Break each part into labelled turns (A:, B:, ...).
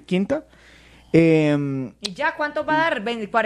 A: quinta.
B: ¿Y ya cuánto va a dar?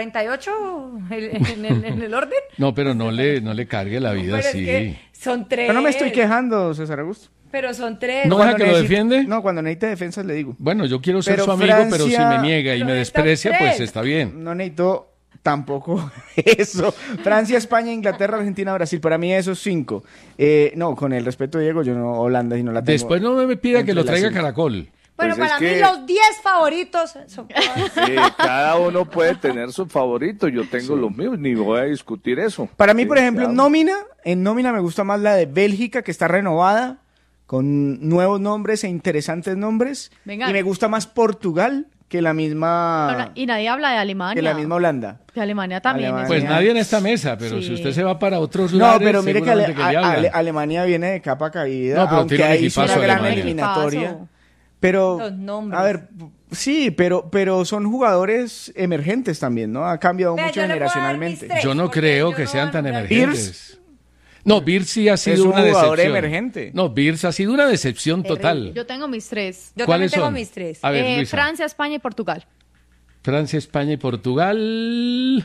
B: ¿48 en el orden?
C: No, pero no le cargue la vida
B: Pero
C: así.
B: es que son 3.
A: Yo no me estoy quejando, César Augusto.
B: Pero son 3.
C: ¿No
A: Cuando
C: deja que lo defiende?
A: No, cuando necesite defensas le digo.
C: Bueno, yo quiero ser
A: Pero
C: su amigo, pero si
A: Francia-
C: me niega y
B: Pero
C: me
B: está
C: desprecia, pues
B: 3.
C: está bien.
A: No necesito tampoco eso. Francia, España, Inglaterra, Argentina, Brasil. Para mí esos 5. No, con el respeto, Diego, yo no Holanda y no la tengo.
C: Después no me pida que
A: entre
C: lo
A: las
C: traiga
A: 5.
C: Caracol.
B: Bueno,
D: Pues es
B: para mí
D: que-
B: los 10 favoritos son...
D: Sí, cada uno puede tener su favorito, yo tengo los míos, ni voy a discutir eso.
A: Para mí,
D: Sí,
A: por ejemplo,
D: cada uno.
A: en nómina me gusta más la de Bélgica, que está renovada, con nuevos nombres e interesantes nombres.
E: Venga.
A: Y me gusta más Portugal que la misma,
E: Y nadie habla de Alemania.
A: que la misma Holanda.
E: De Alemania también.
A: Alemania.
C: Pues nadie en esta mesa, pero
E: Sí.
C: si usted se va para otros
A: No,
C: lares,
A: pero mire que
C: seguramente que le hablan.
A: Alemania viene de capa caída,
C: No, pero
A: aunque
C: tiene un
A: ahí hizo una
C: equipazo
A: gran
C: Alemania.
A: eliminatoria.
E: Equipazo.
A: Pero,
B: Los nombres.
A: a ver, sí, pero son jugadores emergentes también, ¿no? Ha cambiado
B: Vea,
A: mucho
B: yo le voy a dar mis
A: generacionalmente.
B: 3,
C: Yo no
B: porque
C: creo
B: yo
C: que
B: no
C: sean
B: voy a
C: tan
B: nombrar-
C: emergentes. No, Birz sí ha sido
A: Es un
C: una
A: jugador
C: decepción.
A: emergente.
C: No, Birz ha sido una decepción total.
E: Yo tengo mis 3.
B: Yo también
C: ¿Cuáles
B: tengo
C: son?
B: mis 3.
C: A ver, Luisa.
E: Francia, España y Portugal.
C: Francia, España y Portugal.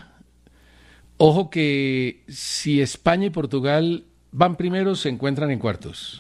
C: Ojo que si España y Portugal van primeros, se encuentran en cuartos.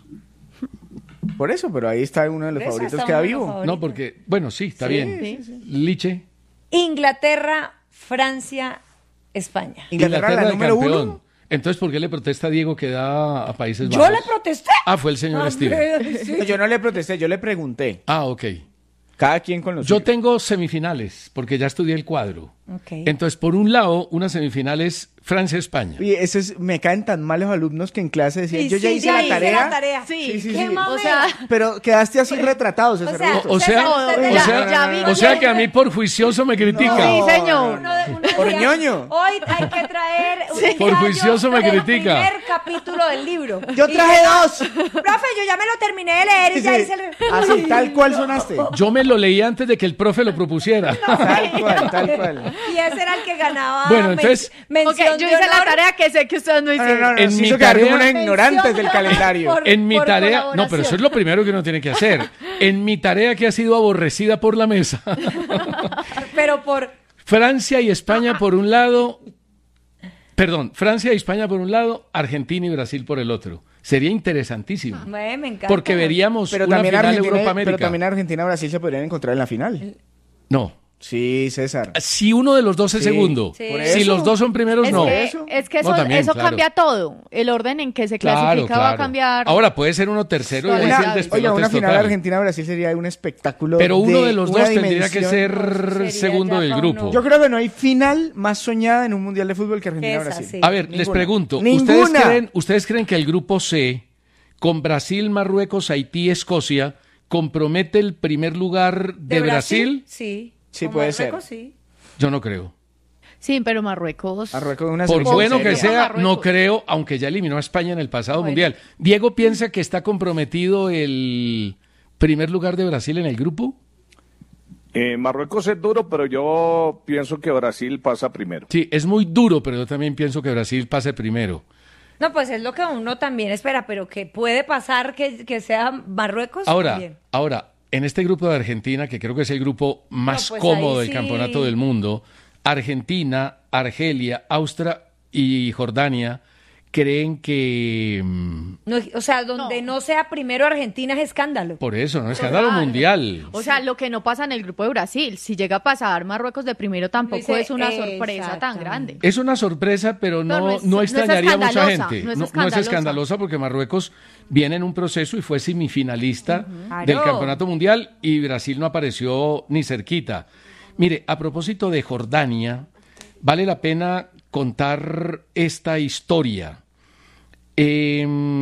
A: Por eso, pero ahí está uno de los
B: Por eso
A: favoritos
B: está
A: que da
B: uno de los
A: vivo.
B: favoritos.
C: No, porque, bueno, sí, está bien. Liche.
B: Inglaterra, Francia, España.
A: Inglaterra, la
C: de
A: número
C: campeón.
A: 1.
C: Entonces, ¿por qué le protesta a Diego que da a Países
B: Yo
C: Bajos?
B: le protesté.
C: Ah, fue el señor Steven.
B: Sí.
A: No, yo no le protesté, yo le pregunté.
C: Ah, ok.
A: Cada quien con los
C: Yo
A: suyos.
C: tengo semifinales, porque ya estudié el cuadro.
B: Ok.
C: Entonces, por un lado, una semifinal es Francia-España.
A: Y me caen tan mal los alumnos que en clase decían,
B: Sí,
A: yo ya
B: sí,
A: hice
B: ya
A: la
B: hice
A: tarea.
B: la tarea.
E: Sí,
A: sí,
B: Qué
A: sí.
B: mamera.
E: O sea,
A: Pero quedaste así retratado, César
B: O sea,
A: Augusto.
C: O sea,
B: César,
E: ya-
C: o sea,
E: ya vi
C: o sea
E: que-
C: que a mí por juicioso me critica.
E: Sí, señor.
B: Uno
A: Por
B: decía,
A: ñoño.
B: Hoy hay que traer un
C: Por
B: ensayo
C: juicioso me
B: del
C: critica.
B: primer capítulo del libro.
A: Yo
B: Y
A: traje
B: yo,
A: 2.
B: Profe, yo ya me lo terminé de leer y ya hice el...
A: Así, tal cual sonaste.
C: Yo me lo leí antes de que el profe lo propusiera.
A: Tal cual, tal cual.
B: Y ese era el que ganaba.
C: Bueno, entonces-
B: mención
E: Ok, yo
B: de
E: hice la
B: honor
E: tarea que sé que ustedes no
A: No,
E: hicieron.
A: no, no,
C: En
A: nos
C: mi
A: hizo quedar como
C: tarea-
A: unos ignorantes del calendario.
B: Por-
C: En mi
B: por
C: tarea, no,
B: colaboración.
C: pero eso es lo primero que uno tiene que hacer. En mi tarea que ha sido aborrecida por la mesa.
B: Pero por...
C: Francia y España por un lado, perdón, Francia y España por un lado, Argentina y Brasil por el otro. Sería interesantísimo.
B: Me encanta.
C: Porque veríamos
A: Pero
C: una
A: también,
C: final
A: Argentina, pero
C: Europa-América.
A: también Argentina y Brasil se podrían encontrar en la final.
C: No.
A: Sí, César.
C: Si uno de los dos es
A: Sí,
C: segundo.
B: sí.
A: por
C: Si
A: eso.
C: los dos son primeros,
E: Es
C: no.
E: que,
A: Eso.
E: es que
C: No,
E: eso,
C: también,
E: eso
C: claro.
E: cambia todo. El orden en que se
C: Claro,
E: clasifica va a
C: claro.
E: cambiar.
C: Ahora puede ser uno tercero y ahí sí el
E: Una-
A: Oiga,
C: despelote
A: una
C: es
A: final
C: total.
A: Argentina-Brasil sería un espectáculo.
C: Pero uno de los
A: una
C: dos tendría que
A: dimensión.
C: ser
B: Sería
C: segundo
B: ya
C: del
B: para
C: grupo.
B: uno.
A: Yo creo que no hay final más soñada en un mundial de fútbol que
B: Esa,
A: Argentina-Brasil.
B: sí.
C: A ver, les
A: Ninguna.
C: pregunto,
A: Ninguna.
C: ¿ustedes creen que el grupo C, con Brasil, Marruecos, Haití, Escocia, compromete el primer lugar de Brasil?
B: Sí.
A: Sí,
B: Con
A: puede
B: Marruecos,
A: ser.
B: sí.
C: Yo no creo.
E: Sí, pero Marruecos.
A: Marruecos es una
C: Por
A: selección
C: bueno que
A: seria.
C: sea,
E: Marruecos.
C: no creo, aunque ya eliminó a España en el pasado
B: Bueno.
C: mundial. ¿Diego piensa que está comprometido el primer lugar de Brasil en el grupo?
D: Marruecos es duro, pero yo pienso que Brasil pasa primero.
C: Sí, es muy duro, pero yo también pienso que Brasil pase primero.
B: No, pues es lo que uno también espera, pero que puede pasar que sea Marruecos
C: Ahora,
B: también.
C: en este grupo de Argentina, que creo que es el grupo más
B: No, pues
C: cómodo
B: ahí
C: del
B: sí.
C: campeonato del mundo, Argentina, Argelia, Austria y Jordania creen que
B: No, o sea, donde no. sea primero Argentina es escándalo.
C: por eso, no es escándalo
E: Claro.
C: mundial.
E: O sea, lo que no pasa en el grupo de Brasil. Si llega a pasar Marruecos de primero, tampoco
B: Dice,
E: es una sorpresa tan
B: exactamente.
E: grande.
C: Es una sorpresa, pero
E: No,
C: no,
E: no es-
C: no
E: no es
C: extrañaría a mucha
E: escandalosa,
C: gente.
E: no es
C: No es
E: escandalosa.
C: escandalosa porque Marruecos viene en un proceso y fue semifinalista del
B: Claro.
C: Campeonato Mundial y Brasil no apareció ni cerquita. Mire, a propósito de Jordania, vale la pena contar esta historia, que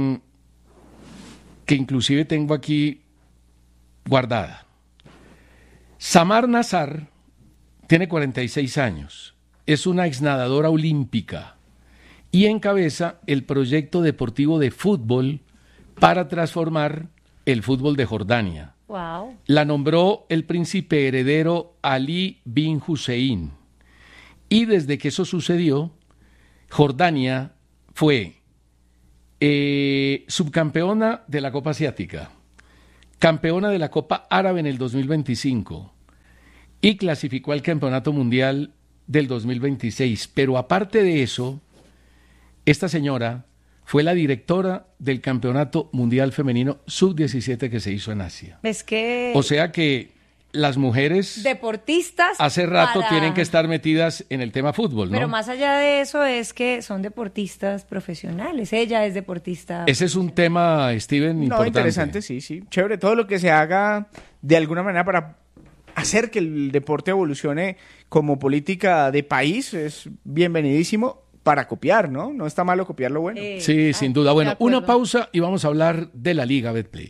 C: inclusive tengo aquí guardada. Samar Nassar tiene 46 años, es una exnadadora olímpica y encabeza el proyecto deportivo de fútbol para transformar el fútbol de Jordania.
B: Wow.
C: La nombró el príncipe heredero Ali bin Hussein. Y desde que eso sucedió, Jordania fue subcampeona de la Copa Asiática, campeona de la Copa Árabe en el 2025, y clasificó al Campeonato Mundial del 2026. Pero aparte de eso, esta señora fue la directora del Campeonato Mundial Femenino Sub-17 que se hizo en Asia.
B: Es que...
C: O sea que las mujeres
B: deportistas
C: hace rato tienen que estar metidas en el tema fútbol, ¿no?
B: Pero más allá de eso es que son deportistas profesionales. Ella es deportista.
C: Ese es un tema, Steven, importante.
A: No, interesante, sí. Chévere, todo lo que se haga de alguna manera para hacer que el deporte evolucione como política de país es bienvenidísimo para copiar, ¿no? No está malo copiar lo bueno.
C: Sí, sin duda. Bueno, una pausa y vamos a hablar de la Liga Betplay.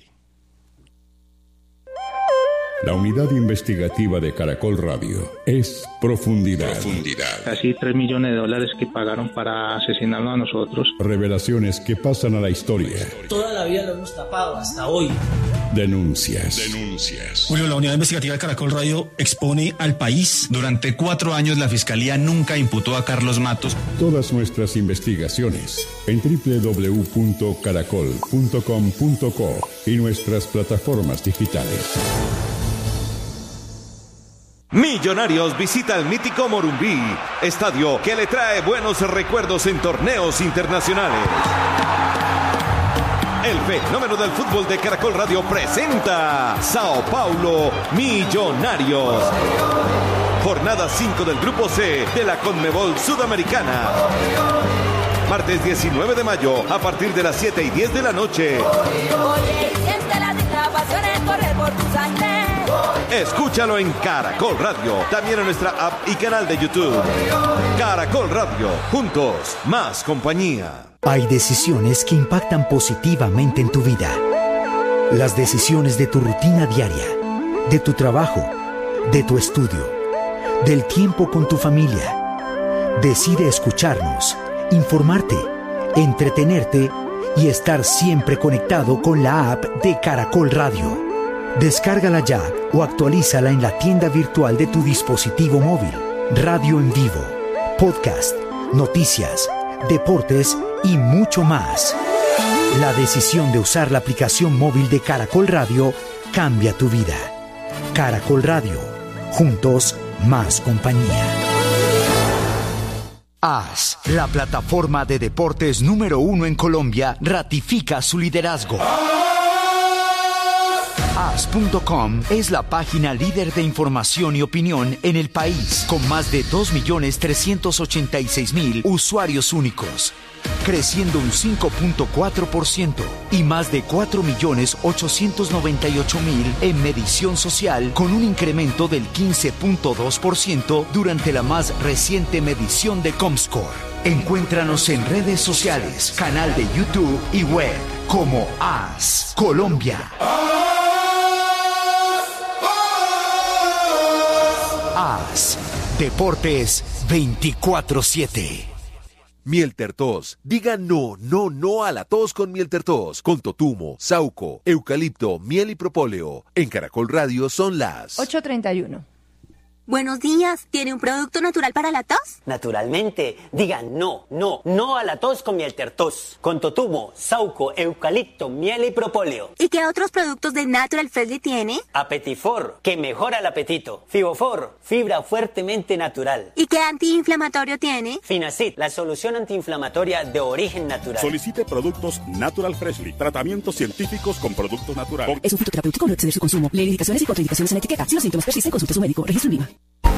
F: La unidad investigativa de Caracol Radio es Profundidad.
G: Casi $3 millones que pagaron para asesinarnos a nosotros.
F: Revelaciones que pasan a la historia.
H: Toda la vida lo hemos tapado hasta hoy.
F: Denuncias.
I: Julio, la unidad investigativa de Caracol Radio expone al país.
J: Durante 4 años la Fiscalía nunca imputó a Carlos Matos.
F: Todas nuestras investigaciones en www.caracol.com.co y nuestras plataformas digitales.
K: Millonarios visita el mítico Morumbí, estadio que le trae buenos recuerdos en torneos internacionales. El fenómeno del fútbol de Caracol Radio presenta Sao Paulo Millonarios. Jornada 5 del Grupo C de la Conmebol Sudamericana. Martes 19 de mayo a partir de las 7:10 de la noche. Escúchalo en Caracol Radio, también en nuestra app y canal de YouTube. Caracol Radio, juntos, más compañía.
L: Hay decisiones que impactan positivamente en tu vida. Las decisiones de tu rutina diaria, de tu trabajo, de tu estudio, del tiempo con tu familia. Decide escucharnos, informarte, entretenerte y estar siempre conectado con la app de Caracol Radio. Descárgala ya o actualízala en la tienda virtual de tu dispositivo móvil. Radio en vivo, podcast, noticias, deportes y mucho más. La decisión de usar la aplicación móvil de Caracol Radio cambia tu vida. Caracol Radio, juntos, más compañía. AS, la plataforma de deportes número 1 en Colombia, ratifica su liderazgo. AS.com es la página líder de información y opinión en el país, con más de 2.386.000 usuarios únicos, creciendo un 5.4% y más de 4.898.000 en medición social, con un incremento del 15.2% durante la más reciente medición de Comscore. Encuéntranos en redes sociales, canal de YouTube y web como AS Colombia. AS Deportes 24/7.
M: Mieltertos. Diga no a la tos con Mieltertos. Con totumo, sauco, eucalipto, miel y propóleo. En Caracol Radio son las
B: 8:31.
N: Buenos días, ¿tiene un producto natural para la tos?
H: Naturalmente, diga no a la tos con Mieltertos. Con totumo, sauco, eucalipto, miel y propóleo.
N: ¿Y qué otros productos de Natural Freshly tiene?
H: Apetifor, que mejora el apetito. Fibofor, fibra fuertemente natural.
N: ¿Y qué antiinflamatorio tiene?
H: Finacid, la solución antiinflamatoria de origen natural.
O: Solicite productos Natural Freshly, tratamientos científicos con productos naturales.
P: Es un fitoterapéutico, no exceder su consumo. Lee indicaciones y contraindicaciones en la etiqueta. Si los síntomas persisten, consulte a su médico. Registro en Viva.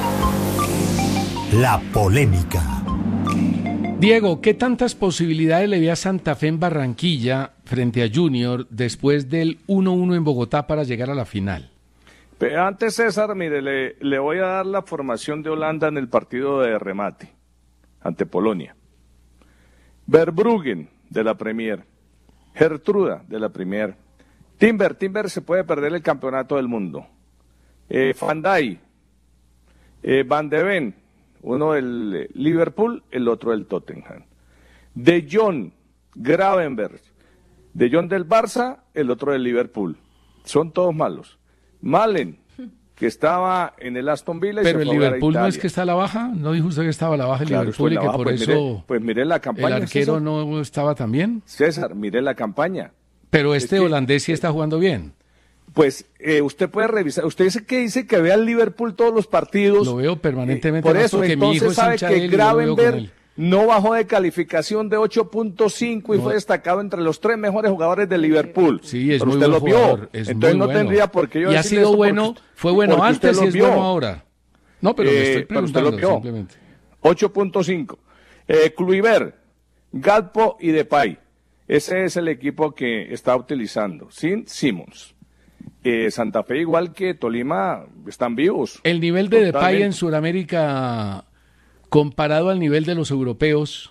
L: La polémica.
C: Diego, ¿qué tantas posibilidades le ve a Santa Fe en Barranquilla frente a Junior después del 1-1 en Bogotá para llegar a la final?
D: Pero antes, César, mire, le voy a dar la formación de Holanda en el partido de remate ante Polonia. Verbruggen, de la Premier. Gertruda, de la Premier. Timber se puede perder el campeonato del mundo. Van Dijk, Van de Ven, uno del Liverpool, el otro del Tottenham. De Jong, Gravenberch, De Jong del Barça, el otro del Liverpool. Son todos malos. Malen, que estaba en el Aston Villa.
C: Pero el Liverpool no es que está a la baja, ¿no dijo usted que estaba a la baja el Liverpool y que por
D: pues
C: eso
D: mire la campaña,
C: el arquero
D: César.
C: no estaba tan bien?
D: César, mire la campaña.
C: Pero holandés sí está jugando bien.
D: pues usted puede revisar. Usted dice que ve al Liverpool todos los partidos.
C: Lo veo permanentemente.
D: Por eso, entonces sabe que Gravenberch no bajó de calificación de 8.5 y fue destacado entre los 3 mejores jugadores de Liverpool.
C: Sí, es
D: pero
C: muy
D: usted
C: buen
D: lo vio.
C: jugador,
D: Entonces no tendría por qué yo
C: y ha
D: decirle
C: sido
D: esto
C: bueno, fue bueno antes y es bueno ahora. No, pero le estoy preguntando simplemente.
D: 8.5. Kluivert, Gakpo y Depay. Ese es el equipo que está utilizando, sin Simons. Santa Fe, igual que Tolima, están vivos.
C: El nivel de Depay en Sudamérica, comparado al nivel de los europeos.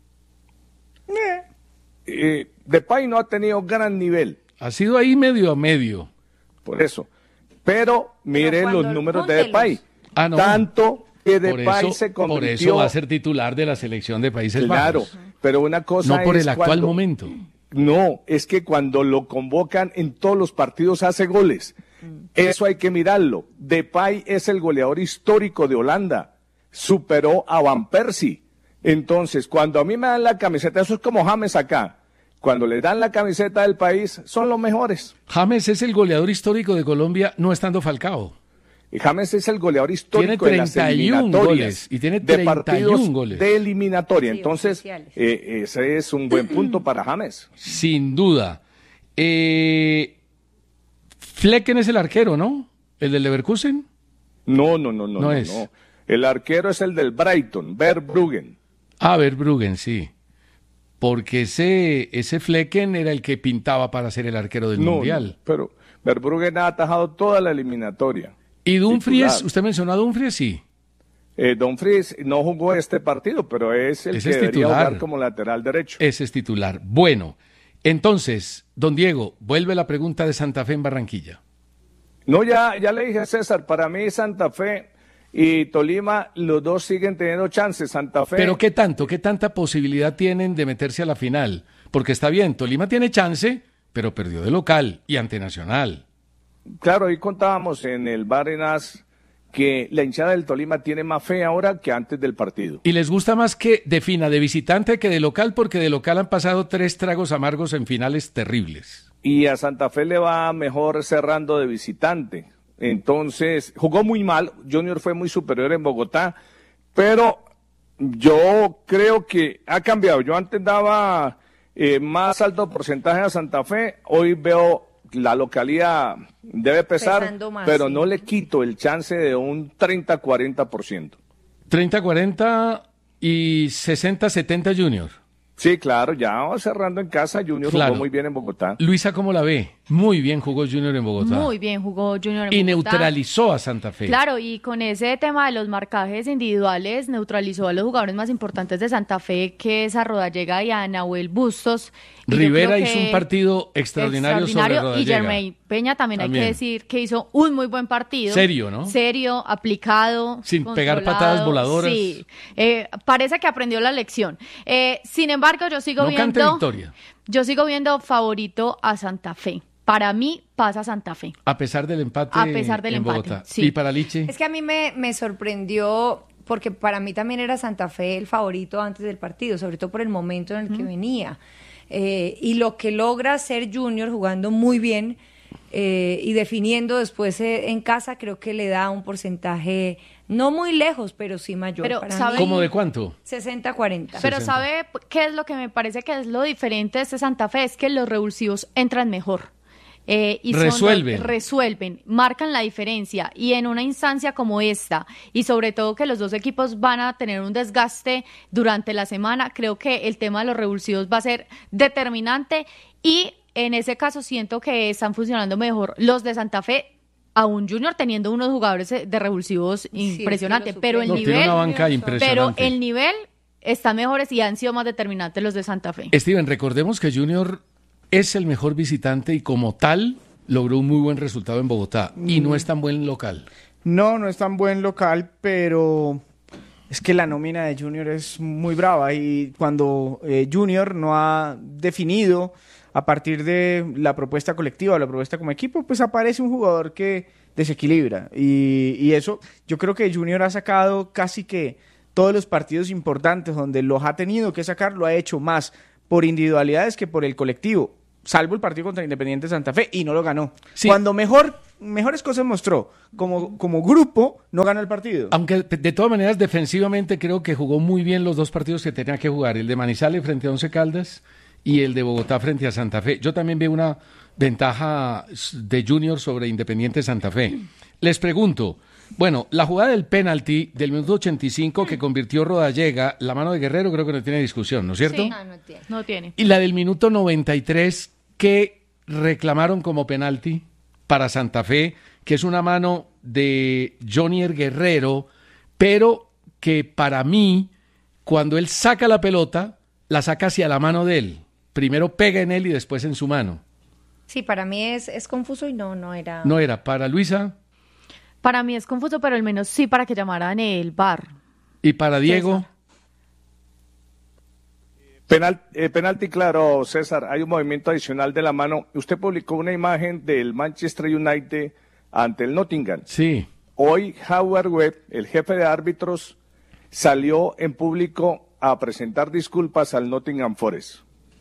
D: Depay no ha tenido gran nivel.
C: Ha sido ahí medio a medio.
D: Por eso. Pero mire los números de Depay.
C: No.
D: Tanto que Depay se convirtió...
C: Por eso va a ser titular de la selección de Países Bajos.
D: Claro, pero una cosa
C: no por el actual momento.
D: No, es que cuando lo convocan en todos los partidos hace goles. Eso hay que mirarlo. Depay es el goleador histórico de Holanda. Superó a Van Persie. Entonces, cuando a mí me dan la camiseta, eso es como James acá. Cuando le dan la camiseta del país, son los mejores.
C: James es el goleador histórico de Colombia, no estando Falcao.
D: Y James es el goleador histórico de las eliminatorias.
C: Goles, y tiene 31
D: de partidos
C: goles.
D: De eliminatoria.
B: Sí,
D: entonces, ese es un buen punto para James.
C: Sin duda. Flecken es el arquero, ¿no? ¿El del Leverkusen?
D: No.
C: No es.
D: No. El arquero es el del Brighton, Verbruggen.
C: Verbruggen, sí. Porque ese Flecken era el que pintaba para ser el arquero del Mundial.
D: Pero Verbruggen ha atajado toda la eliminatoria.
C: ¿Y Dumfries? ¿Usted mencionó a Dumfries? Sí.
D: Dumfries no jugó este partido, pero es el que debería jugar como lateral derecho.
C: Ese es titular. Bueno, entonces, don Diego, vuelve la pregunta de Santa Fe en Barranquilla.
D: No, ya le dije a César, para mí Santa Fe y Tolima, los dos siguen teniendo chances. Santa Fe...
C: Pero ¿qué tanta posibilidad tienen de meterse a la final? Porque está bien, Tolima tiene chance, pero perdió de local y ante Nacional.
D: Claro, ahí contábamos en el Bar Enas que la hinchada del Tolima tiene más fe ahora que antes del partido.
C: ¿Y les gusta más que defina de visitante que de local? Porque de local han pasado 3 tragos amargos en finales terribles.
D: Y a Santa Fe le va mejor cerrando de visitante. Entonces, jugó muy mal, Junior fue muy superior en Bogotá, pero yo creo que ha cambiado. Yo antes daba más alto porcentaje a Santa Fe, hoy veo la localidad debe pesar, más, pero no le quito el chance de un 30-40%.
C: 30-40 y 60-70 Junior.
D: Sí, claro, ya va cerrando en casa. Junior jugó muy bien en Bogotá.
C: Luisa, ¿cómo la ve? Muy bien jugó Junior en Bogotá.
E: Muy bien jugó Junior en Bogotá.
C: Y neutralizó a Santa Fe.
E: Claro, y con ese tema de los marcajes individuales, neutralizó a los jugadores más importantes de Santa Fe, que es a Rodallega y a Nahuel Bustos.
C: Rivera hizo un partido extraordinario sobre Rodallega.
E: Y Germain Peña también hay que decir que hizo un muy buen partido.
C: Serio, ¿no?
E: Serio, aplicado.
C: Sin pegar patadas voladoras.
E: Sí, parece que aprendió la lección. Sin embargo, yo sigo viendo favorito a Santa Fe. Para mí pasa Santa Fe.
C: A pesar del empate en Bogotá.
E: Sí.
C: ¿Y para Liche?
B: Es que a mí me sorprendió, porque para mí también era Santa Fe el favorito antes del partido, sobre todo por el momento en el que venía. Y lo que logra hacer Junior jugando muy bien y definiendo después en casa, creo que le da un porcentaje no muy lejos, pero sí mayor.
E: Pero,
B: para
C: ¿cómo de cuánto?
B: 60-40.
E: Pero ¿sabe qué es lo que me parece que es lo diferente de este Santa Fe? Es que los revulsivos entran mejor. Y resuelven, marcan la diferencia, y en una instancia como esta, y sobre todo que los dos equipos van a tener un desgaste durante la semana, creo que el tema de los revulsivos va a ser determinante, y en ese caso siento que están funcionando mejor los de Santa Fe, aún Junior teniendo unos jugadores de revulsivos impresionantes, pero el nivel está mejores y han sido más determinantes los de Santa Fe.
C: Steven, recordemos que Junior es el mejor visitante y como tal logró un muy buen resultado en Bogotá y no es tan buen local.
A: No es tan buen local, pero es que la nómina de Junior es muy brava y cuando Junior no ha definido a partir de la propuesta colectiva o la propuesta como equipo, pues aparece un jugador que desequilibra y eso yo creo que Junior ha sacado casi que todos los partidos importantes donde los ha tenido que sacar, lo ha hecho más por individualidades que por el colectivo. salvo el partido contra Independiente Santa Fe, y no lo ganó. Sí. Cuando mejores cosas mostró, como grupo, no ganó el partido.
C: Aunque de todas maneras, defensivamente creo que jugó muy bien los dos partidos que tenía que jugar, el de Manizales frente a Once Caldas y el de Bogotá frente a Santa Fe. Yo también veo una ventaja de Junior sobre Independiente Santa Fe. Les pregunto, bueno, la jugada del penalti del minuto 85 que convirtió Rodallega, la mano de Guerrero, creo que no tiene discusión, ¿no es cierto?
E: Sí, no tiene.
C: Y la del minuto 93 que reclamaron como penalti para Santa Fe, que es una mano de Jonier Guerrero, pero que para mí, cuando él saca la pelota, la saca hacia la mano de él. Primero pega en él y después en su mano.
B: Sí, para mí es confuso y no era...
C: No era. ¿Para Luisa?
E: Para mí es confuso, pero al menos sí para que llamaran el VAR.
C: ¿Y para Diego?
D: Penalti claro, César. Hay un movimiento adicional de la mano. Usted publicó una imagen del Manchester United ante el Nottingham.
C: Sí.
D: Hoy Howard Webb, el jefe de árbitros, salió en público a presentar disculpas al Nottingham Forest.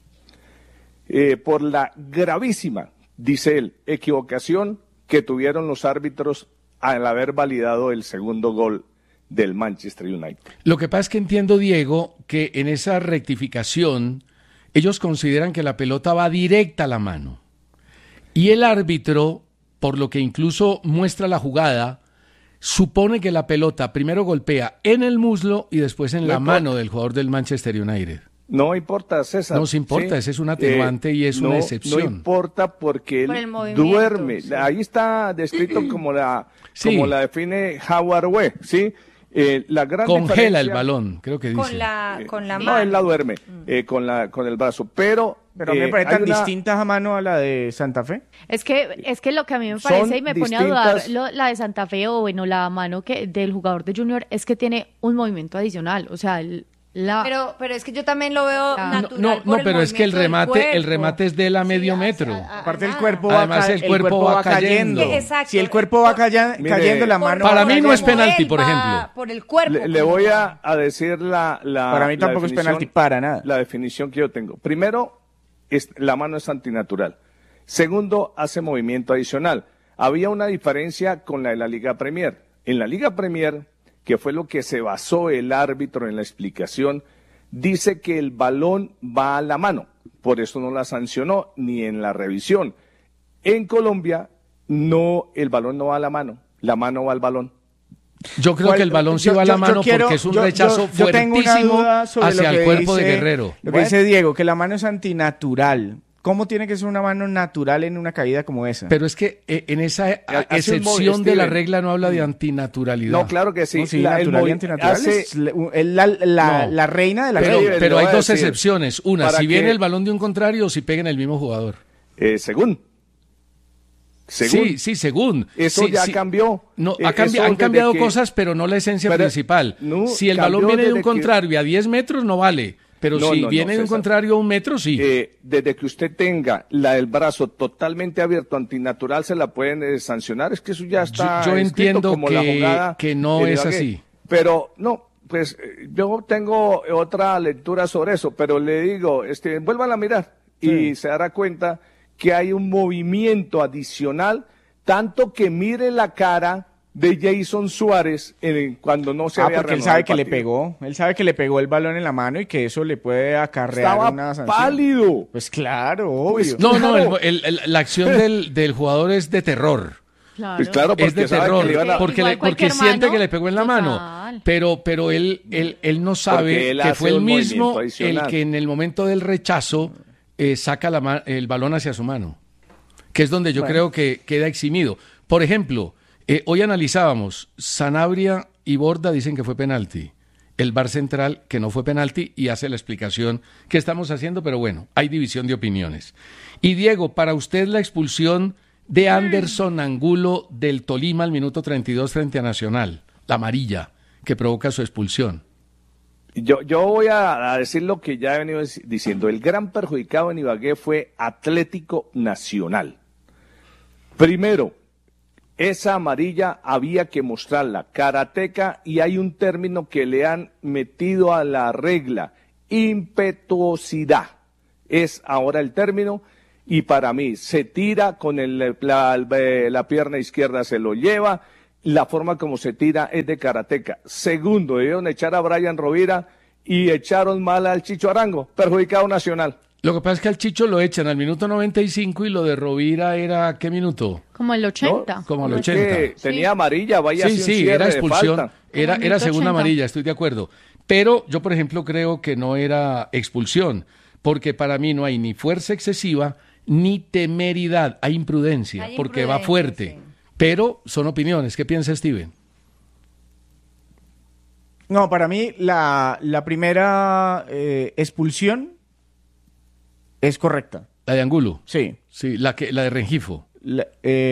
D: Por la gravísima, dice él, equivocación que tuvieron los árbitros al haber validado el segundo gol del Manchester United.
C: Lo que pasa es que entiendo, Diego, que en esa rectificación ellos consideran que la pelota va directa a la mano. Y el árbitro, por lo que incluso muestra la jugada, supone que la pelota primero golpea en el muslo y después en la mano del jugador del Manchester United.
D: No importa, César.
C: No se importa,
D: sí.
C: Ese es un atenuante y es una excepción.
D: No importa porque él duerme. Sí. Ahí está descrito como la define Howard Webb, ¿sí? La gran
C: congela el balón, creo que dice.
B: Con la mano.
D: No, él la duerme con el brazo, pero
A: me parece tan distinta a mano a la de Santa Fe.
E: Es que lo que a mí me parece y me pone a dudar la de Santa Fe o bueno, la mano del jugador de Junior es que tiene un movimiento adicional, o sea,
B: pero es que yo también lo veo natural.
C: No, pero es que el remate es de él a medio metro.
A: Aparte el cuerpo va cayendo.
B: Exacto.
A: Si el cuerpo va cayendo, la mano.
C: Para mí no es penalti, por ejemplo.
B: Por el cuerpo.
D: Le voy a decir
A: para mí tampoco es penalti para nada.
D: La definición que yo tengo. Primero, la mano es antinatural. Segundo, hace movimiento adicional. Había una diferencia con la de la Liga Premier. En la Liga Premier, que fue lo que se basó el árbitro en la explicación, dice que el balón va a la mano, por eso no la sancionó ni en la revisión. En Colombia, el balón no va a la mano va al balón.
C: Yo creo que el balón sí va a la mano porque es un rechazo fuertísimo hacia el cuerpo de Guerrero.
A: Lo que dice Diego, que la mano es antinatural. ¿Cómo tiene que ser una mano natural en una caída como esa?
C: Pero es que en esa excepción de la regla no habla de antinaturalidad.
D: No, claro que sí.
A: No, sí, natural y antinatural es la reina de la regla.
C: Pero hay dos excepciones. Una, si viene el balón de un contrario o si pega en el mismo jugador.
D: Según.
C: Sí, según.
D: Eso ya cambió.
C: No, han cambiado cosas, pero no la esencia principal. No, si el balón viene de un contrario a 10 metros, no vale. Pero si viene de un contrario a 1 metro, sí.
D: Desde que usted tenga la del brazo totalmente abierto, antinatural, se la pueden sancionar. Es que eso ya está
C: yo entiendo
D: como la jugada
C: que no es así.
D: Pero no, pues yo tengo otra lectura sobre eso, pero le digo, vuelvan a mirar y se dará cuenta que hay un movimiento adicional, tanto que mire la cara de Jason Suárez cuando no se había
A: porque él sabe que le pegó, el balón en la mano y que eso le puede acarrear una sanción.
D: Estaba pálido.
A: Pues claro, obvio.
C: La acción del jugador es de terror.
D: Claro. Pues claro, porque
C: es de terror, porque siente que le pegó en la mano, pero él no sabe que fue el mismo el que en el momento del rechazo saca el balón hacia su mano, que es donde yo creo que queda eximido. Por ejemplo, hoy analizábamos, Sanabria y Borda dicen que fue penalti, el VAR central que no fue penalti y hace la explicación que estamos haciendo, pero bueno, hay división de opiniones. Y Diego, para usted la expulsión de Anderson Angulo del Tolima al minuto 32 frente a Nacional, la amarilla que provoca su expulsión.
D: Yo voy a decir lo que ya he venido diciendo. El gran perjudicado en Ibagué fue Atlético Nacional. Primero, esa amarilla había que mostrarla, karateca, y hay un término que le han metido a la regla, impetuosidad. Es ahora el término. y para mí se tira con la pierna izquierda, se lo lleva, la forma como se tira es de karateca. Segundo, debieron echar a Brian Rovira y echaron mal al Chicho Arango, perjudicado Nacional.
C: Lo que pasa es que al Chicho lo echan al minuto 95 y lo de Rovira era ¿qué minuto?
E: Como el 80.
C: ¿No? Como el 80.
D: Tenía amarilla, vaya
C: sí, era expulsión, era segunda amarilla, estoy de acuerdo. Pero yo, por ejemplo, creo que no era expulsión, porque para mí no hay ni fuerza excesiva ni temeridad, hay imprudencia, porque va fuerte. Sí. Pero son opiniones. ¿Qué piensa Steven?
A: No, para mí la primera expulsión es correcta.
C: ¿La de Angulo?
A: Sí.
C: Sí, la de Rengifo.
A: No.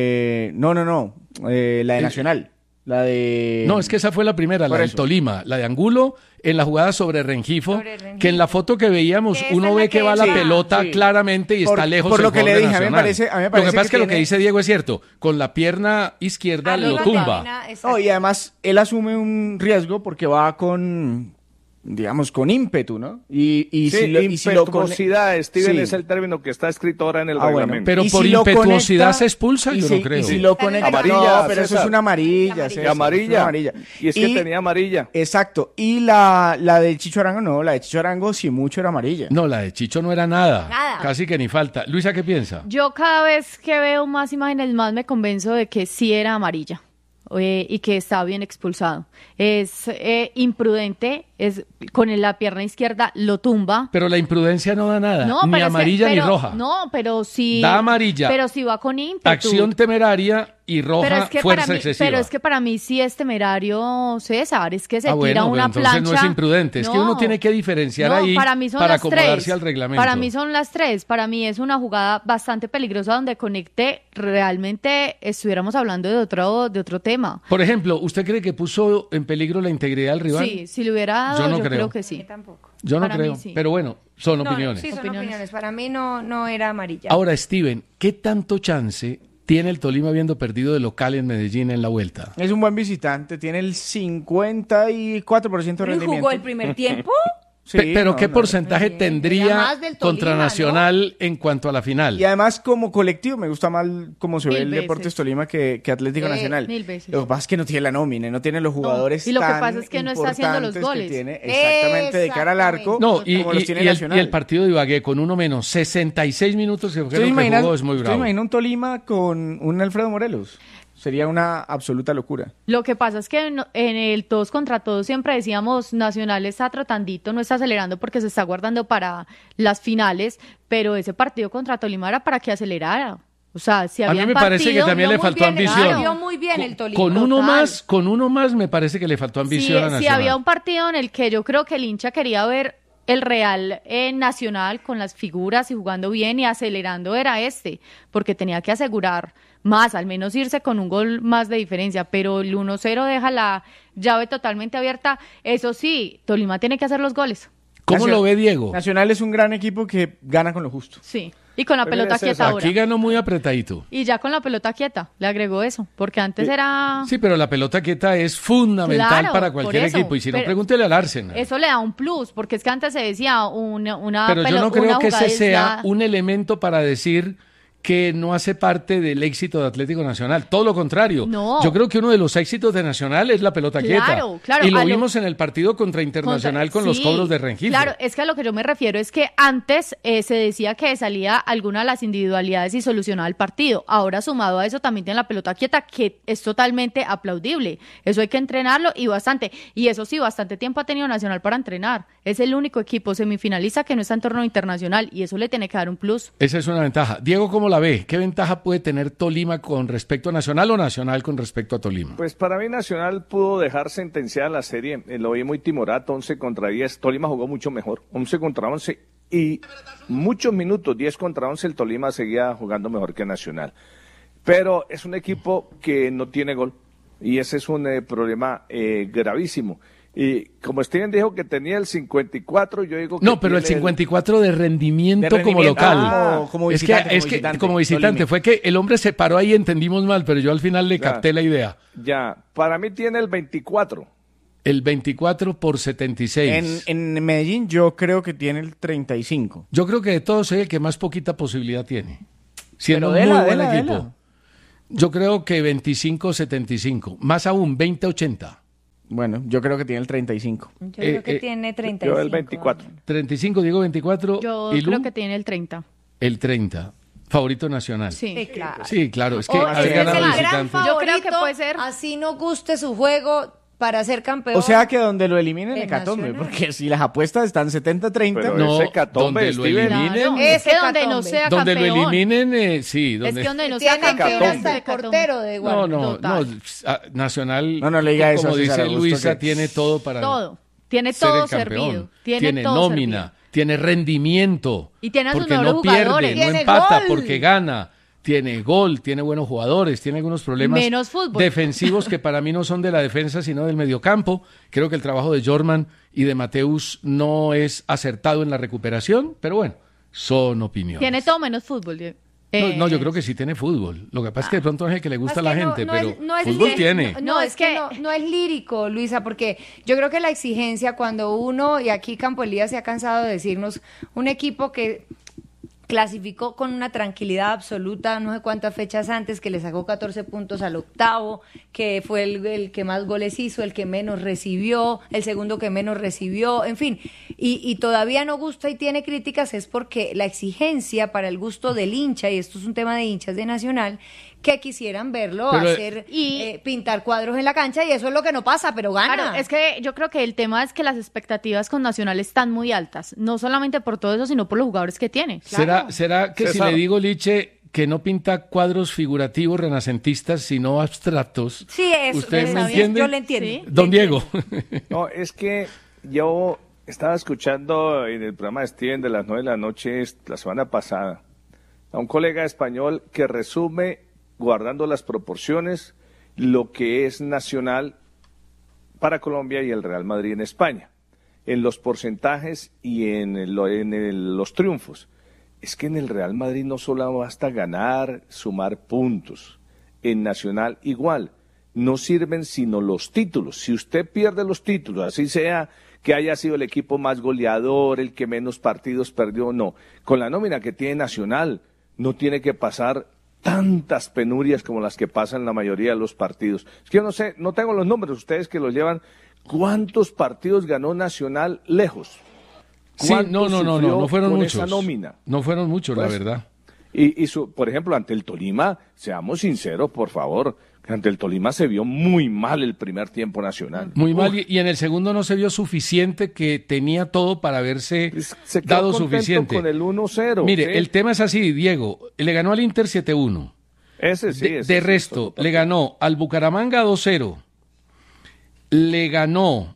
A: La de Nacional. La de...
C: No, es que esa fue la primera, la del Tolima. La de Angulo en la jugada sobre Rengifo, que en la foto que veíamos uno ve que va la pelota claramente y está lejos.
A: Por lo que le dije, a mí me
C: parece
A: lo
C: que pasa es que lo que dice Diego es cierto. Con la pierna izquierda lo tumba.
A: Y además él asume un riesgo porque va con ímpetu, ¿no?
D: Impetuosidad, Steven, es el término que está escrito ahora en el reglamento.
C: Bueno, pero por impetuosidad se expulsa, yo no creo.
A: Y si lo conecta, amarilla, pero eso es una amarilla.
D: Amarilla. Y es que tenía amarilla.
A: Exacto. Y la de Chicho Arango, no, la de Chicho Arango si mucho era amarilla.
C: No, la de Chicho no era nada. Casi que ni falta. Luisa, ¿qué piensa?
E: Yo cada vez que veo más imágenes más me convenzo de que sí era amarilla. Y que está bien expulsado. Es imprudente, con la pierna izquierda lo tumba.
C: Pero la imprudencia no da nada, ni amarilla ni roja.
E: No, pero sí.
C: Da amarilla.
E: Pero sí va con ímpetu.
C: Acción temeraria y roja, fuerza excesiva.
E: Pero es que para mí sí es temerario, César, es que se tira una
C: entonces
E: plancha.
C: No es imprudente, es que uno tiene que diferenciar ahí para acomodarse al reglamento.
E: Para mí son las tres, para mí es una jugada bastante peligrosa donde conecte, realmente estuviéramos hablando de otro tema.
C: Por ejemplo, ¿usted cree que puso en peligro la integridad del rival?
E: Sí, si le hubiera dado, yo creo que sí.
B: Tampoco.
C: Yo no creo, sí. Pero bueno, son opiniones.
B: Sí, son opiniones. Para mí no era amarilla.
C: Ahora, Steven, ¿qué tanto chance tiene el Tolima habiendo perdido de local en Medellín en la vuelta?
A: Es un buen visitante, tiene el 54% de rendimiento.
B: ¿Y jugó el primer tiempo?
A: Sí,
C: pero ¿qué porcentaje tendría contra Nacional en cuanto a la final?
A: Y además como colectivo me gusta más cómo se ve el Deportes Tolima que Atlético Nacional.
B: 1000 veces.
A: Lo que pasa es que no tiene la nómina, no tiene los jugadores
E: y lo que pasa es que no está haciendo los goles.
A: Exactamente, de cara al arco.
C: No, y el partido de Ibagué con uno menos, 66 minutos que jugó es muy bravo.
A: ¿Te imaginas un Tolima con un Alfredo Morelos? Sería una absoluta locura.
E: Lo que pasa es que en el todos contra todos siempre decíamos Nacional está trotandito, no está acelerando porque se está guardando para las finales, pero ese partido contra Tolima era para que acelerara. O sea, si había
C: a mí me parece que también le faltó ambición.
B: Vio muy bien el Tolima.
C: Con uno más me parece que le faltó ambición a Nacional.
E: Si había un partido en el que yo creo que el hincha quería ver el Real Nacional con las figuras y jugando bien y acelerando era porque tenía que asegurar más, al menos irse con un gol más de diferencia, pero el 1-0 deja la llave totalmente abierta. Eso sí, Tolima tiene que hacer los goles.
C: ¿Cómo lo ve Diego?
A: Nacional es un gran equipo que gana con lo justo.
E: Sí, y con la pelota quieta ahora.
C: Aquí ganó muy apretadito.
E: Y ya con la pelota quieta, le agregó eso, porque antes era...
C: Sí, pero la pelota quieta es fundamental para cualquier equipo, y si no, pregúntele al Arsenal.
E: Eso le da un plus, porque es que antes se decía una
C: pero yo no creo que ese sea un elemento para decir que no hace parte del éxito de Atlético Nacional. Todo lo contrario.
E: No.
C: Yo creo que uno de los éxitos de Nacional es la pelota quieta.
E: Claro.
C: Y lo vimos en el partido contra Internacional con los cobros de Rengifo.
E: Claro, es que a lo que yo me refiero es que antes se decía que salía alguna de las individualidades y solucionaba el partido. Ahora, sumado a eso, también tiene la pelota quieta, que es totalmente aplaudible. Eso hay que entrenarlo y bastante. Y eso sí, bastante tiempo ha tenido Nacional para entrenar. Es el único equipo semifinalista que no está en torneo internacional y eso le tiene que dar un plus.
C: Esa es una ventaja. Diego, ¿cómo la ve? ¿Qué ventaja puede tener Tolima con respecto a Nacional o Nacional con respecto a Tolima?
D: Pues para mí Nacional pudo dejar sentenciada la serie. Lo vi muy timorato, 11 contra 10. Tolima jugó mucho mejor, 11 contra 11. Y muchos minutos, 10 contra 11, el Tolima seguía jugando mejor que Nacional. Pero es un equipo que no tiene gol. Y ese es un problema gravísimo. Y como Steven dijo que tenía el 54, yo digo que...
C: No, pero el 54 de rendimiento como local.
A: Como visitante,
C: es que como visitante. Fue que el hombre se paró ahí y entendimos mal, pero yo al final le capté la idea.
D: Ya, para mí tiene el 24.
C: El 24 por 76.
A: En Medellín yo creo que tiene el 35.
C: Yo creo que de todos soy el que más poquita posibilidad tiene. Siendo muy buen equipo. Yo creo que 25-75. Más aún, 20-80.
A: Bueno, yo creo que tiene el 35.
B: Yo creo que tiene 35.
D: Yo el 24.
C: 35, digo 24.
E: Yo creo que tiene el 30.
C: El 30. Favorito nacional.
B: Sí, claro.
C: Sí, claro. Es que
B: haber ganado
C: visitante.
B: Yo creo que puede ser. Así no guste su juego para ser campeón.
A: O sea que donde lo eliminen Hecatombe, porque si las apuestas están 70-30,
C: no, donde lo eliminen.
E: Claro. Es que donde no sea
C: donde
E: campeón.
C: Lo eliminen, sí.
E: Donde... Es que donde no sea campeón hasta el portero de igual.
C: No, Nacional,
A: no le diga eso,
C: como dice
A: Augusto,
C: Luisa, tiene todo para
E: tiene todo servido.
C: Tiene
E: todo
C: nómina,
E: servido.
C: tiene rendimiento.
E: Y tiene a sus
C: porque
E: mejores
C: no pierde,
E: jugadores.
C: no empata, porque gana. Tiene gol, tiene buenos jugadores, tiene algunos problemas defensivos que para mí no son de la defensa, sino del mediocampo. Creo que el trabajo de Jorman y de Mateus no es acertado en la recuperación, pero bueno, son opiniones.
E: Tiene todo menos fútbol.
C: No, yo creo que sí tiene fútbol. Lo que pasa es que de pronto es el que le gusta a la gente, pero fútbol tiene.
B: No, es que no es lírico, Luisa, porque yo creo que la exigencia cuando uno, y aquí Campo Elías se ha cansado de decirnos, un equipo que clasificó con una tranquilidad absoluta, no sé cuántas fechas antes, que le sacó 14 puntos al octavo, que fue el que más goles hizo, el que menos recibió, el segundo que menos recibió, en fin, y todavía no gusta y tiene críticas, es porque la exigencia para el gusto del hincha, y esto es un tema de hinchas de Nacional, que quisieran verlo hacer pintar cuadros en la cancha, y eso es lo que no pasa, pero gana.
E: Claro, es que yo creo que el tema es que las expectativas con Nacional están muy altas, no solamente por todo eso, sino por los jugadores que tiene.
C: Claro. ¿Será que César, si le digo, Liche, que no pinta cuadros figurativos renacentistas, sino abstractos?
B: Sí, eso.
C: ¿Usted me entiende?
B: Yo le entiendo. ¿Sí?
C: Don Diego.
D: No, es que yo estaba escuchando en el programa de Steven de las 9 de la noche la semana pasada a un colega español que resume, guardando las proporciones, lo que es Nacional para Colombia y el Real Madrid en España, en los porcentajes y en los triunfos. Es que en el Real Madrid no solo basta ganar, sumar puntos. En Nacional igual, no sirven sino los títulos. Si usted pierde los títulos, así sea que haya sido el equipo más goleador, el que menos partidos perdió, no. Con la nómina que tiene Nacional, no tiene que pasar tantas penurias como las que pasan en la mayoría de los partidos. Es que yo no sé, no tengo los números, ustedes que los llevan, ¿cuántos partidos ganó Nacional lejos?
C: Sí, no fueron muchos.
D: Esa nómina?
C: No fueron muchos, pues, la verdad.
D: Por ejemplo, ante el Tolima, seamos sinceros, por favor, ante el Tolima se vio muy mal el primer tiempo Nacional.
C: Muy mal, y en el segundo no se vio suficiente, que tenía todo para haberse dado suficiente.
D: Con el 1-0.
C: Mire,
D: ¿sí?
C: El tema es así, Diego, le ganó al Inter 7-1.
D: Ese sí.
C: De resto, le ganó al Bucaramanga 2-0. Le ganó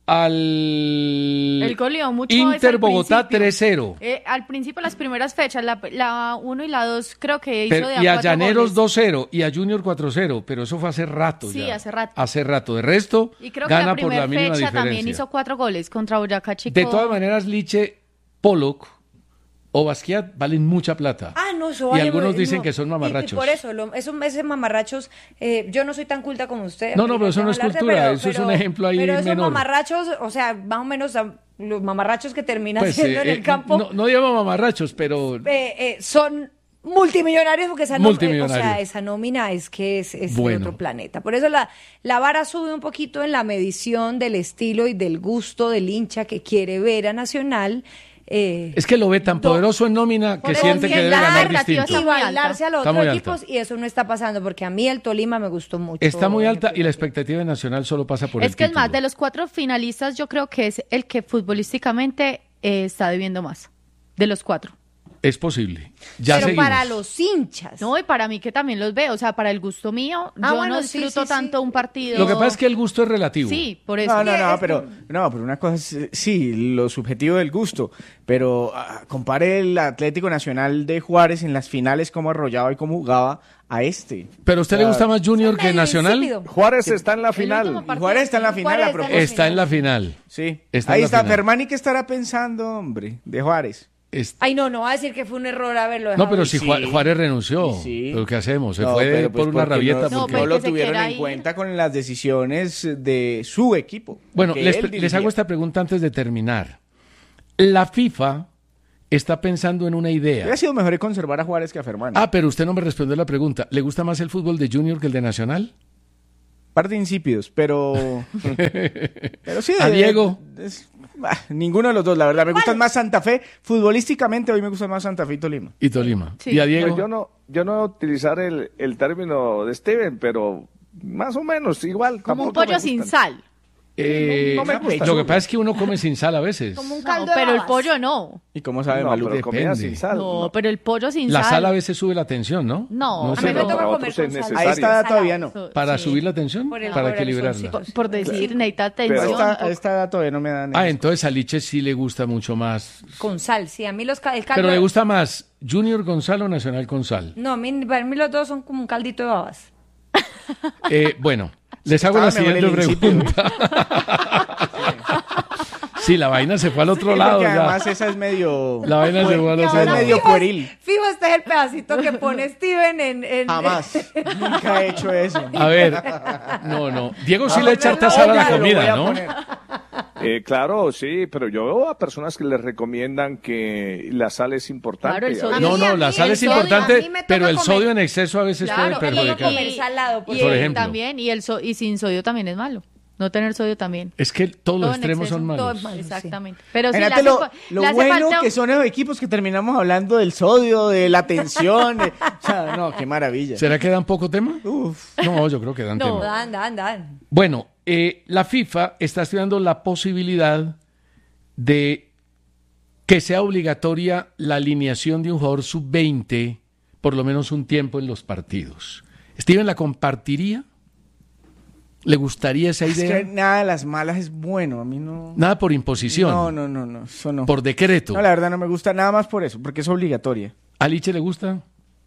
C: al Inter Bogotá 3-0.
E: Al principio, las primeras fechas, la 1 y la 2 creo que hizo de a 4
C: y a Llaneros
E: goles.
C: 2-0 y a Junior 4-0, pero eso fue hace rato.
E: Sí,
C: ya.
E: hace rato.
C: De resto,
E: y creo
C: gana
E: que
C: por la mínima
E: fecha
C: diferencia.
E: También hizo 4 goles contra Boyacá Chico.
C: De todas maneras, Liche, Pollock o Basquiat valen mucha plata.
B: No, eso
C: y
B: vale,
C: algunos dicen que son mamarrachos.
B: Y por eso, esos mamarrachos, yo no soy tan culta como usted.
C: No, pero eso no es cultura, eso es un ejemplo ahí menor.
B: Pero esos mamarrachos, o sea, más o menos los mamarrachos que terminan
C: pues,
B: siendo en el campo.
C: No digamos mamarrachos, pero
B: son multimillonarios, porque esa nómina es que es de otro planeta. Por eso la vara sube un poquito en la medición del estilo y del gusto del hincha que quiere ver a Nacional.
C: Es que lo ve tan poderoso en nómina que siente que debe ganar distinto.
B: Y bailarse a los otros equipos, y eso no está pasando, porque a mí el Tolima me gustó mucho.
C: Está muy alta y la expectativa de Nacional solo pasa por el título.
E: Es más, de los 4 finalistas yo creo que es el que futbolísticamente está debiendo más, de los 4.
C: Es posible. Pero
E: seguimos.
B: Para los hinchas.
E: No, y para mí que también los veo. O sea, para el gusto mío, yo no disfruto tanto un partido.
C: Lo que pasa es que el gusto es relativo.
E: Sí, por eso.
A: Pero una cosa es, sí, lo subjetivo del gusto. Pero compare el Atlético Nacional de Juárez en las finales, cómo arrollaba y cómo jugaba a este.
C: ¿Pero a usted le gusta más Junior que Nacional?
D: Insípido. Juárez está en la final.
A: Juárez está en la final.
C: Está en la final.
A: Sí.
C: Ahí
A: está Fermani, que estará pensando, hombre, de Juárez.
B: Ay, no va a decir que fue un error haberlo dejado.
C: No, pero si Juárez renunció, ¿pero qué hacemos? Se fue por una rabieta.
A: No lo tuvieron en cuenta con las decisiones de su equipo.
C: Bueno, les hago esta pregunta antes de terminar. La FIFA está pensando en una idea.
A: Hubiera sido mejor conservar a Juárez que a Fermán.
C: Pero usted no me respondió la pregunta. ¿Le gusta más el fútbol de Junior que el de Nacional?
A: Par de insípidos, pero sí.
C: ¿A Diego?
A: Ninguno de los dos, la verdad. Me gustan más Santa Fe. Futbolísticamente hoy me gusta más Santa Fe y Tolima.
C: Y Tolima. Sí. ¿Y a Diego?
D: Pues yo no voy a utilizar el término de Steven, pero más o menos igual.
E: Como un pollo sin sal.
C: No me gusta. Lo que pasa es que uno come sin sal a veces.
E: Como un caldo pero el pollo no.
A: ¿Y cómo sabe Malú?
D: Comida sin sal.
E: No, pero el pollo sin
C: sal.
E: La
C: sal a veces sube la tensión, ¿no?
E: No,
B: a mí me toca comer con sal.
A: Ahí está todavía no.
C: ¿Para subir la tensión? Para equilibrarla.
E: Por decir, necesita atención.
A: Esta todavía no me dan.
C: Entonces a Liche sí le gusta mucho más.
B: Con sal, sí. A mí el caldo...
C: ¿Pero le gusta más Junior con sal o Nacional con sal?
B: No, para mí los dos son como un caldito de babas.
C: Bueno, les hago la siguiente pregunta. Sí, la vaina se fue al otro lado.
A: Además esa es medio...
C: La vaina se fue al otro lado.
A: Es medio pueril.
B: Fijo, este es el pedacito que pone Steven en...
A: Jamás. Nunca he hecho eso.
C: A ver, no. Diego sí le echa harta sal a la comida, ¿no?
D: Claro, sí, pero yo veo a personas que les recomiendan que la sal es importante.
E: Claro, el sodio.
C: No, la sal es importante, pero el sodio en exceso a veces puede perjudicar.
B: Comer salado,
E: por ejemplo. También, y sin sodio también es malo. No tener sodio también.
C: Es que todos los extremos son malos.
E: Exactamente. Sí. Pero
A: sí, lo bueno que son esos equipos que terminamos hablando del sodio, de la tensión. O sea, no, qué maravilla.
C: ¿Será que dan poco tema? No, yo creo que dan tema.
B: No, dan.
C: Bueno, la FIFA está estudiando la posibilidad de que sea obligatoria la alineación de un jugador sub-20 por lo menos un tiempo en los partidos. ¿Steven la compartiría? ¿Le gustaría esa idea?
A: Es que nada de las malas es bueno, a mí no...
C: Nada por imposición.
A: No, eso no.
C: Por decreto.
A: No, la verdad no me gusta nada más por eso, porque es obligatoria.
C: ¿A Liche le gusta?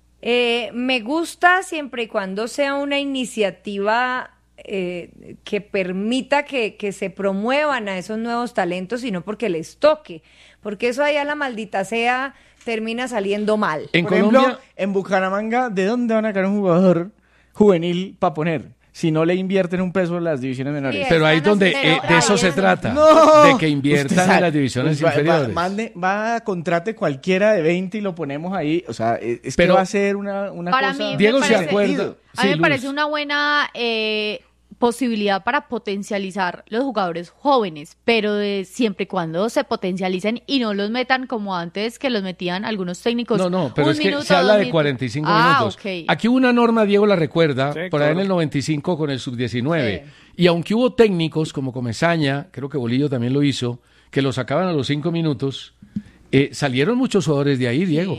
B: Me gusta siempre y cuando sea una iniciativa que permita que se promuevan a esos nuevos talentos y no porque les toque, porque eso allá la maldita sea termina saliendo mal.
A: Por ejemplo, en Bucaramanga, ¿de dónde van a sacar un jugador juvenil para poner? Si no le invierten un peso en las divisiones menores.
C: Pero ahí donde de eso se trata, de que inviertan en las divisiones inferiores.
A: Contrate cualquiera de 20 y lo ponemos ahí. O sea, que va a ser una
E: para
A: cosa...
E: Mí
C: Diego se acuerda.
E: A mí me parece una buena posibilidad para potencializar los jugadores jóvenes, pero siempre y cuando se potencialicen y no los metan como antes que los metían algunos técnicos.
C: No, pero es que se habla de 45 minutos.
E: Okay.
C: Aquí hubo una norma, Diego la recuerda, por ahí en el 95 con el sub-19. Sí. Y aunque hubo técnicos como Comesaña, creo que Bolillo también lo hizo, que lo sacaban a los 5 minutos, salieron muchos jugadores de ahí, Diego.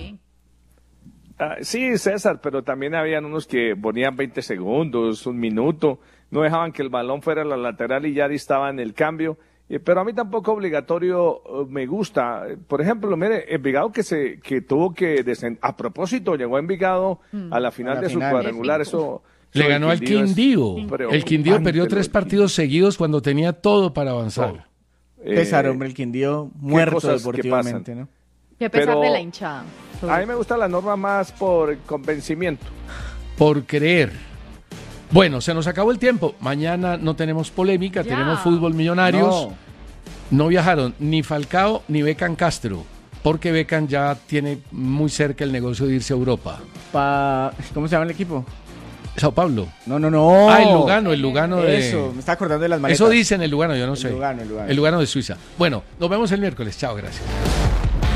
D: Sí, César, pero también habían unos que ponían 20 segundos, un minuto, no dejaban que el balón fuera a la lateral y ya estaban en el cambio. Pero a mí tampoco obligatorio me gusta. Por ejemplo, mire, Envigado que tuvo que descender. A propósito, llegó Envigado a la final de su cuadrangular. Eso
C: le ganó al Quindío. El Quindío perdió 3 partidos seguidos cuando tenía todo para avanzar.
A: César, hombre, el Quindío muerto deportivamente, ¿no?
E: Y a pesar de la hinchada.
D: A mí me gusta la norma más por convencimiento.
C: Por creer. Bueno, se nos acabó el tiempo. Mañana no tenemos polémica, tenemos fútbol Millonarios. No viajaron ni Falcao ni Beckham Castro, porque Beckham ya tiene muy cerca el negocio de irse a Europa.
A: ¿Cómo se llama el equipo?
C: Sao Paulo.
A: No.
C: El Lugano de...
A: Eso, me está acordando de las maletas.
C: Eso dicen el Lugano, yo no sé.
A: El Lugano
C: de Suiza. Bueno, nos vemos el miércoles. Chao, gracias.